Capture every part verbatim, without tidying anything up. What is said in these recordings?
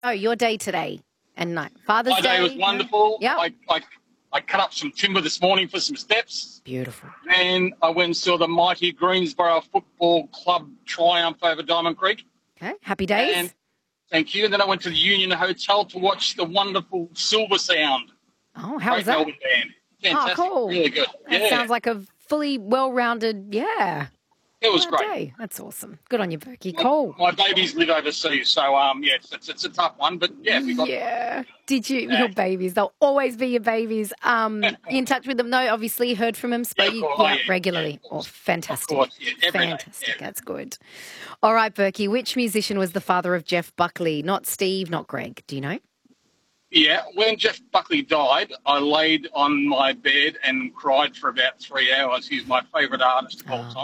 Oh, your day today and night. Father's My Day. day was wonderful. Yep. I, I, I cut up some timber this morning for some steps. Beautiful. Then I went and saw the mighty Greensborough Football Club triumph over Diamond Creek. Okay. Happy days. And thank you. And then I went to the Union Hotel to watch the wonderful Silver Sound. Oh, how Great was that? Melbourne band. Fantastic. Oh, cool. Really good. That yeah. sounds like a fully well-rounded, yeah. It was Well, great. day. That's awesome. Good on you, Berkey. My, Cool. my babies live overseas, so um, yeah, it's, it's, it's a tough one. But yeah, we got. Yeah. Did you? Yeah. Your babies. They'll always be your babies. Um, in touch with them? No, obviously you heard from them. Yeah, of Spoke course. yeah, Oh, yeah, regularly. yeah, of Oh, course. fantastic. Of course, yeah, every day, Fantastic. yeah. That's good. All right, Berkey. Which musician was the father of Jeff Buckley? Not Steve, not Greg. Do you know? Yeah, when Jeff Buckley died, I laid on my bed and cried for about three hours. He's my favourite artist of all Oh. time.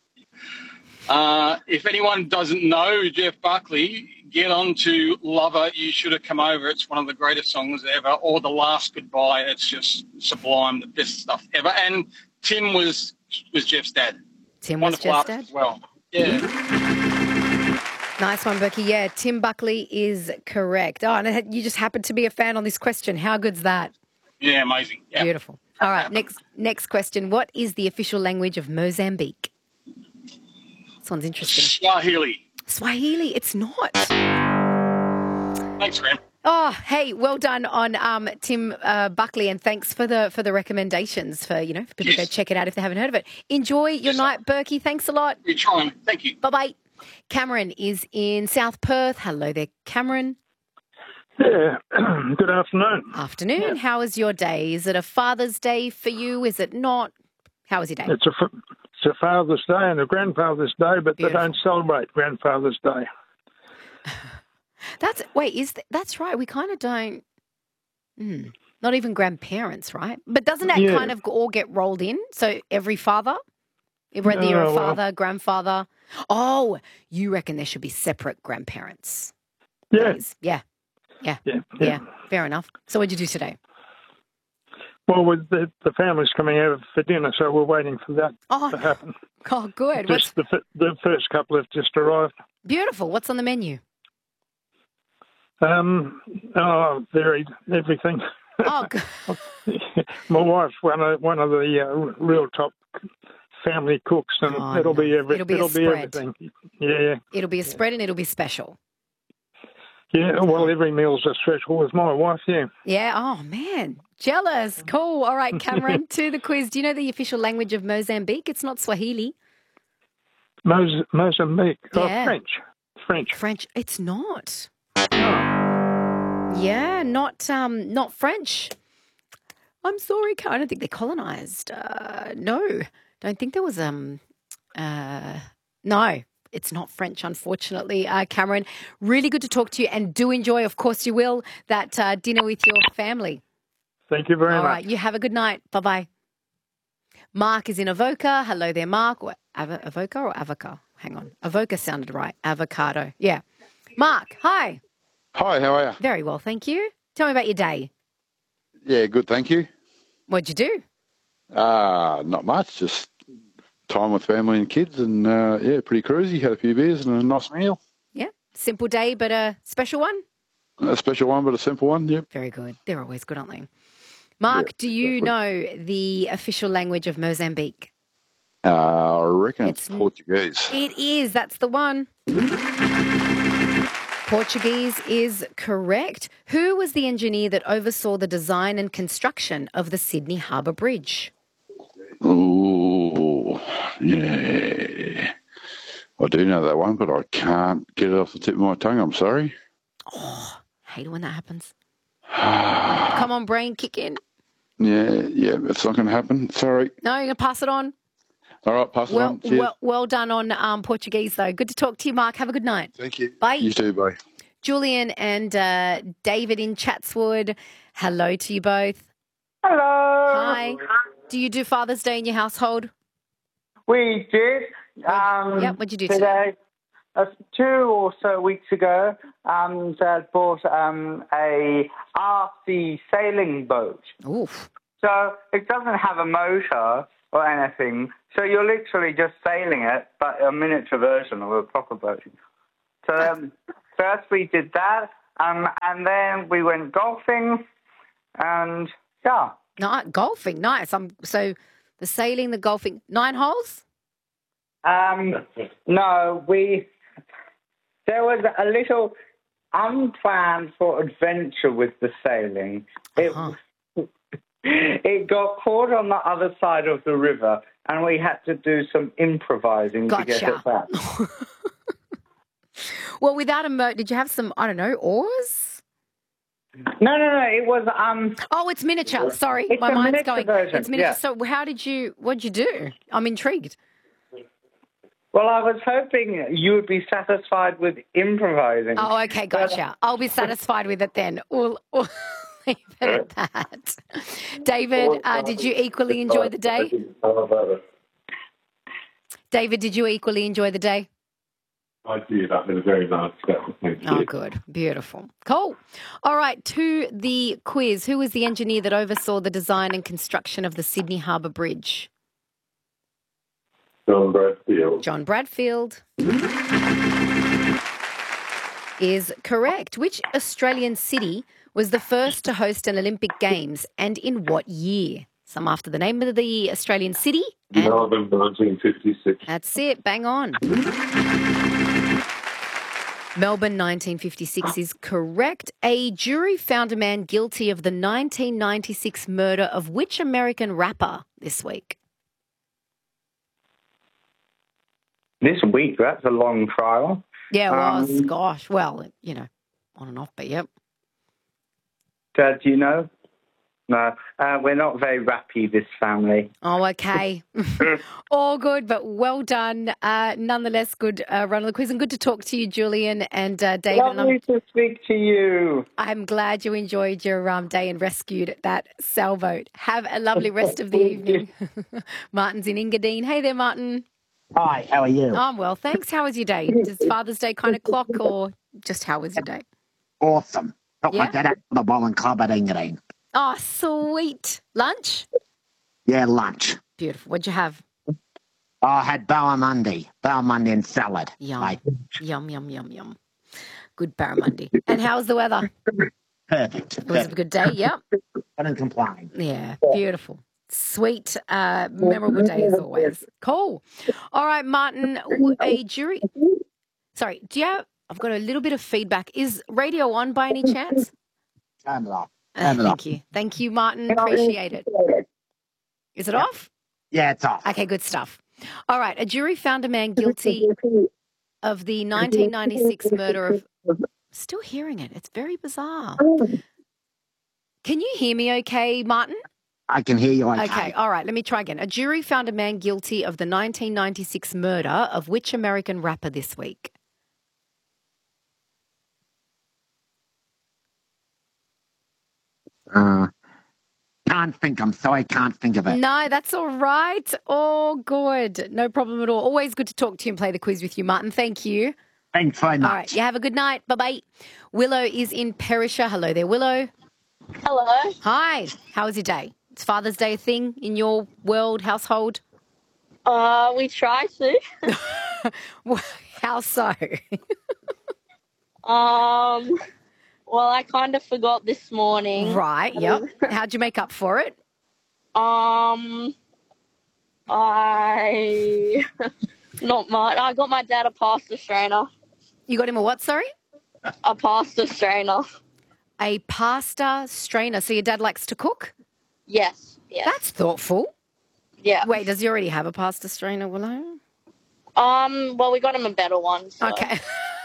Uh, if anyone doesn't know Jeff Buckley, get on to Lover, You Should Have Come Over. It's one of the greatest songs ever. Or The Last Goodbye. It's just sublime, the best stuff ever. And Tim was was Jeff's dad. Tim was Wonderful Jeff's artist dad? as well. Yeah. Nice one, Berkey. Yeah, Tim Buckley is correct. Oh, and it- you just happened to be a fan on this question. How good's that? Yeah, amazing. Yeah. Beautiful. All right, next next question. What is the official language of Mozambique? This one's interesting. Swahili. Swahili. It's not. Thanks, Graham. Oh, hey, well done on um, Tim uh, Buckley, and thanks for the for the recommendations for you know for people to Yes. go check it out if they haven't heard of it. Enjoy your Yes, night, Berkey. Thanks a lot. You're trying. Thank you. Bye bye. Cameron is in South Perth. Hello there, Cameron. Yeah, good afternoon. Afternoon. How was your day? Is it a Father's Day for you? Is it not? How was your day? It's a, f- it's a Father's Day and a Grandfather's Day, but Beautiful. they don't celebrate Grandfather's Day. That's wait. Is th- that's right? We kind of don't. Hmm, not even grandparents, right? But doesn't that Yeah. kind of all get rolled in? So every father, whether you're a Oh, well. father, grandfather. Oh, you reckon there should be separate grandparents? Yeah, days? Yeah. Yeah. yeah, Yeah. yeah. Fair enough. So what'd you do today? Well, with the, the family's coming out for dinner, so we're waiting for that Oh, to happen. oh good. What's Just the, f- the first couple have just arrived. beautiful? What's on the menu? Um, oh, varied everything. Oh, good. My wife's one of one of the uh, real top family cooks, and Oh, it'll be nice. every, It'll be a it'll be spread. everything. Yeah, It'll be a spread and it'll be special. yeah. Well, every meal's a special with my wife. Yeah. Yeah. Oh, man. Jealous. Cool. All right, Cameron, to the quiz. Do you know the official language of Mozambique? It's not Swahili. Moz- Mozambique. Yeah. Oh, French. French. French. It's not. Oh. Yeah, not um, not French. I'm sorry, Ca- I don't think they're colonised. Uh, no, don't think there was um, uh, no. It's not French, unfortunately, uh, Cameron. Really good to talk to you, and do enjoy, of course you will, that uh, dinner with your family. Thank you very All much. right, you have a good night. Bye-bye. Mark is in Avoca. Hello there, Mark. What, Avo- Avoca or Avoca? Hang on. Avoca sounded right. Avocado. Yeah. Mark, hi. Hi, how are you? Very well, thank you. Tell me about your day. Yeah, good, thank you. What'd you do? Uh, not much, just time with family and kids, and uh, yeah, pretty cruisy. Had a few beers and a nice meal. Yeah. Simple day, but a special one? A special one, but a simple one, yep. Very good. They're always good, aren't they? Mark, Yeah, do you exactly. know the official language of Mozambique? Uh, I reckon it's, It's- Portuguese. It is. That's the one. Portuguese is correct. Who was the engineer that oversaw the design and construction of the Sydney Harbour Bridge? Ooh, yeah. I do know that one, but I can't get it off the tip of my tongue, I'm sorry. Oh, hate it when that happens. yeah, Come on, brain, kick in. yeah, it's not going to happen. Sorry. No, you're going to pass it on. All right, pass it Well, on. Cheers. well, well done on um, Portuguese, though. Good to talk to you, Mark. Have a good night. Thank you. Bye. You too, bye. Julian and uh, David in Chatswood. Hello to you both. Hello. Hi. Do you do Father's Day in your household? We did. Um, Yep, what'd you do today? Uh, two or so weeks ago, um, Dad bought um, a R C sailing boat. Oof. So it doesn't have a motor or anything. So you're literally just sailing it, but a miniature version of a proper boat. So um, first we did that, Um, and then we went golfing, and yeah. No, golfing, nice. Um, so the sailing, the golfing, nine holes? Um, no, we, there was a little unplanned for adventure with the sailing. It, Uh-huh. it got caught on the other side of the river, and we had to do some improvising to get it Gotcha. back. Well, without a mo, did you have some, I don't know, oars? No, no, no, it was... um. Oh, it's miniature. Sorry, It's my a mind's miniature going. version, It's miniature. yeah. So how did you, what'd you do? I'm intrigued. Well, I was hoping you would be satisfied with improvising. Oh, okay, gotcha. I'll be satisfied with it then. We'll, we'll leave it at that. David, uh, did you equally enjoy the day? David, did you equally enjoy the day? I did. That was a very nice day. Thank you. Oh, good. Beautiful. Cool. All right, to the quiz. Who was the engineer that oversaw the design and construction of the Sydney Harbour Bridge? John Bradfield. John Bradfield is correct. Which Australian city was the first to host an Olympic Games and in what year? Some after the name of the Australian city. And Melbourne, nineteen fifty-six. that's it. Bang on. Melbourne, nineteen fifty-six is correct. A jury found a man guilty of the nineteen ninety-six murder of which American rapper this week? This week, that's a long trial. Yeah, it was. Um, Gosh, well, you know, on and off, but yep. Dad, do you know? No, uh, we're not very rappy, this family. Oh, okay. All good, but well done. Uh, nonetheless, good uh, run of the quiz and good to talk to you, Julian and uh, David. And Lovely I'm, to speak to you. I'm glad you enjoyed your um, day and rescued that sailboat. Have a lovely rest of the evening. Martin's in Engadine. Hey there, Martin. Hi, how are you? I'm well, thanks. How was your day? Does Father's Day kind of clock or just how was your day? Awesome. Took Yeah? my dad out to the bowling club at Engadine. Oh, sweet. Lunch? Yeah, lunch. Beautiful. What'd you have? I had barramundi, barramundi and salad. Yum. Like, Yum, yum, yum, yum. Good barramundi. And how's the weather? perfect. It was a good day, yep. Couldn't complain. Yeah, beautiful. Sweet, uh, memorable day as always. Cool. All right, Martin, w- a jury. Sorry, do you have, I've got a little bit of feedback. Is radio on by any chance? Turn it off. Uh, Turn it off. thank you. Thank you, Martin. Appreciate it. Is it off? Yeah, it's off. Okay, good stuff. All right, a jury found a man guilty of the nineteen ninety-six murder of. Still hearing it. It's very bizarre. Can you hear me okay, Martin? I can hear you okay. Okay, all right, let me try again. A jury found a man guilty of the nineteen ninety-six murder of which American rapper this week? Uh, can't think. I'm sorry, can't think of it. No, that's all right. All good. No problem at all. Always good to talk to you and play the quiz with you, Martin. Thank you. Thanks very much. All right, you have a good night. Bye-bye. Willow is in Perisher. Hello there, Willow. Hello. Hi. How was your day? Is Father's Day a thing in your world, household? Uh, we try to. How so? Um, well, I kind of forgot this morning. Right, yep. How'd you make up for it? Um, I not much. I got my dad a pasta strainer. You got him a what, sorry? A pasta strainer. A pasta strainer. So your dad likes to cook? Yes. Yes. That's thoughtful. yeah. Wait, does he already have a pasta strainer, Willow? Um. Well, we got him a better one. So. Okay.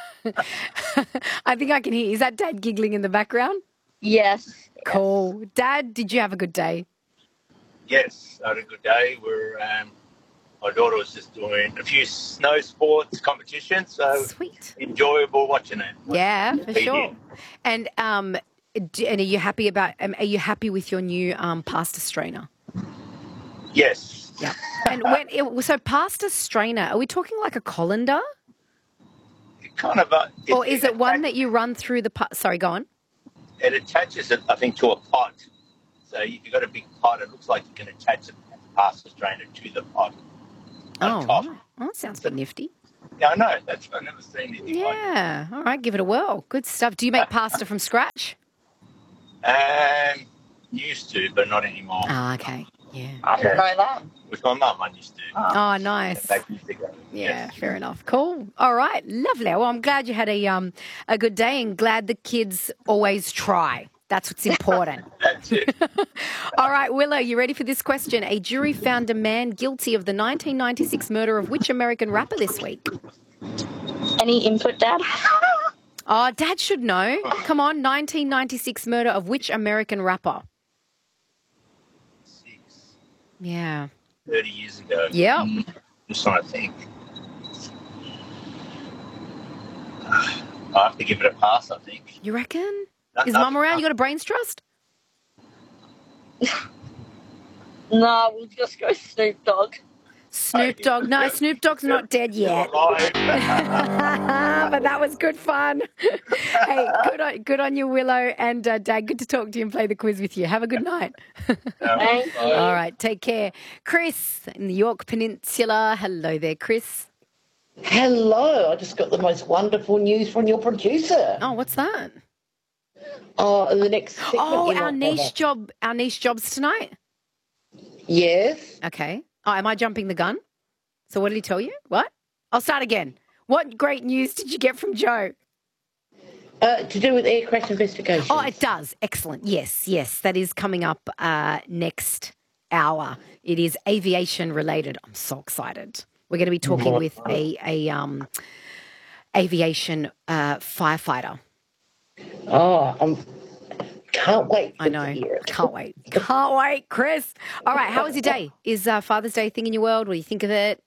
I think I can hear. Is that Dad giggling in the background? Yes. Cool. Dad, did you have a good day? Yes, I had a good day. We're um, my daughter was just doing a few snow sports competitions, so Sweet. enjoyable watching it. Yeah, for Feeding. sure. And um, d- and are you happy about? Um, are you happy with your new um pasta strainer? Yes. Yeah. And when it, so pasta strainer, are we talking like a colander, It kind of. Uh, it, or is it one that you run through the? Pa- Sorry, go on. It attaches it, I think, to a pot. So if you've got a big pot, it looks like you can attach a pasta strainer to the pot. on Oh, top. right. Oh, that sounds a bit nifty. Yeah, I know. That's I've never seen anything like Yeah. All right, give it a whirl. Good stuff. Do you make pasta from scratch? it. Um, used to, but not anymore. Ah, okay. Yeah. I didn't know that. With my mum, I used to. Oh, nice. Back years ago. Yeah, Yes. fair enough. Cool. All right, lovely. Well, I'm glad you had a um a good day, and glad the kids always try. That's what's important. That's it. All right, Willow, you ready for this question? A jury found a man guilty of the nineteen ninety-six murder of which American rapper this week? Any input, Dad? Oh, Dad should know. Come on, nineteen ninety-six murder of which American rapper? Six, Yeah. thirty years ago. Yep. Just trying to think. I have to give it a pass, I think. You reckon? No, Is no, Mum around? no. You got a brains trust? No, we'll just go Snoop Dogg. Snoop Dogg. No, Snoop Dogg's not dead yet. Alive. But that was good fun. Hey, good on, good on you, Willow. And uh, Dad, good to talk to you and play the quiz with you. Have a good night. Thank you. All right, take care. Chris in the York Peninsula. Hello there, Chris. Hello, I just got the most wonderful news from your producer. Oh, what's that? Oh, the next segment. Oh, you our might niche cover. job, our niche jobs tonight. Yes. Okay. Oh, am I jumping the gun? So what did he tell you? What? I'll start again. What great news did you get from Joe? Uh, to do with air crash investigation. Oh, it does. Excellent. Yes, yes. That is coming up uh, next hour. It is aviation related. I'm so excited. We're going to be talking with a, a um, aviation uh, firefighter. Oh, I can't wait. I know. To hear it. Can't wait. Can't wait, Chris. All right. How was your day? Is uh, Father's Day a thing in your world? What do you think of it?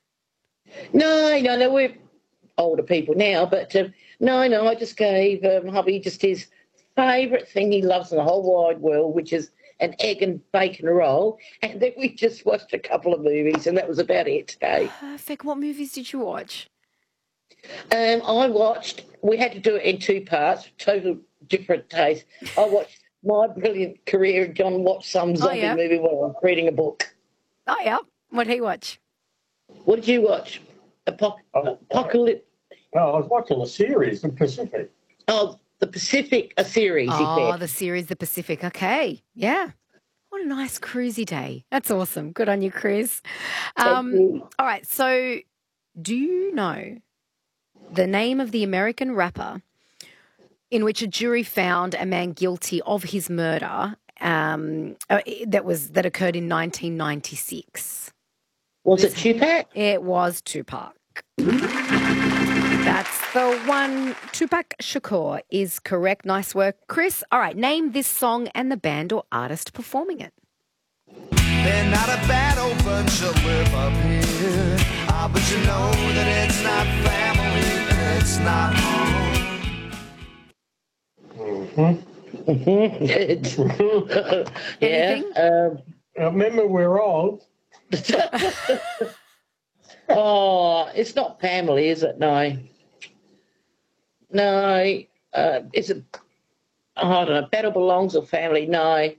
No, no, no. We're older people now, but um, no, no. I just gave um, hubby just his favourite thing he loves in the whole wide world, which is an egg and bacon roll. And then we just watched a couple of movies, and that was about it today. Perfect. What movies did you watch? Um, I watched. We had to do it in two parts, total different taste. I watched My Brilliant Career. John watched some zombie yeah? movie while I was reading a book. Oh, yeah. What did he watch? What did you watch? Apo- Apocalypse. No, I was watching a series in Pacific. Oh, the Pacific, a series. he Oh, said. the series The Pacific. Okay. Yeah. What a nice cruisy day. That's awesome. Good on you, Chris. Um, you. all right. So, do you know the name of the American rapper in which a jury found a man guilty of his murder um, uh, that was that occurred in nineteen ninety-six? Was it Tupac? It was Tupac. That's the one. Tupac Shakur is correct. Nice work, Chris. All right, name this song and the band or artist performing it. They're not a bad old bunch of live up here. Ah, but you know that it's not family and it's not home. Mm-hmm. yeah. Anything? Um, Remember, we're old. oh, it's not family, is it? No. No. Uh, is it? Oh, I don't know. Battle Belongs or Family? No.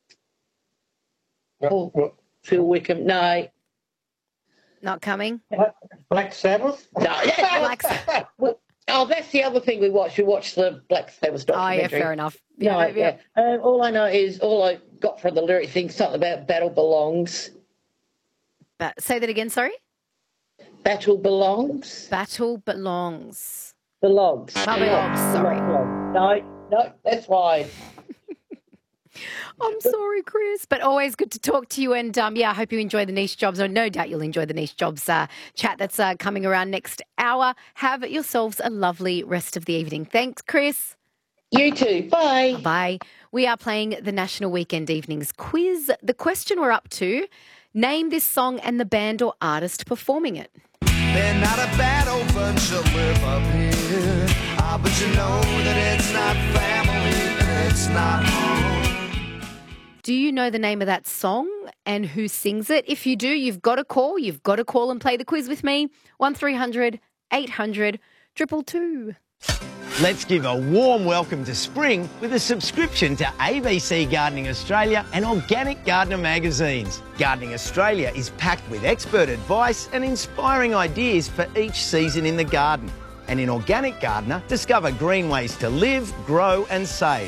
Oh, What, Phil Wickham? No. Not coming? Black Sabbath? No. Black Well, oh, that's the other thing we watched. We watched the Black Sabbath Oh, documentary. yeah, fair enough. No, Yeah, yeah. Um, all I know is, all I got from the lyric thing, something about Battle Belongs. But say that again, sorry? Battle Belongs? Battle belongs. Belongs. Not belongs, sorry. No, no, that's fine. I'm sorry, Chris, but always good to talk to you. And um, yeah, I hope you enjoy the niche jobs. Or no doubt you'll enjoy the niche jobs uh, chat that's uh, coming around next hour. Have yourselves a lovely rest of the evening. Thanks, Chris. You too. Bye. Bye. We are playing the National Weekend Evenings quiz. The question we're up to: name this song and the band or artist performing it. They're not a bad old bunch of live up here. Ah, but you know that it's not family and it's not home. Do you know the name of that song and who sings it? If you do, you've got to call. You've got to call and play the quiz with me. one three hundred eight hundred two two two. Let's give a warm welcome to spring with a subscription to A B C Gardening Australia and Organic Gardener magazines. Gardening Australia is packed with expert advice and inspiring ideas for each season in the garden. And in Organic Gardener, discover green ways to live, grow and save.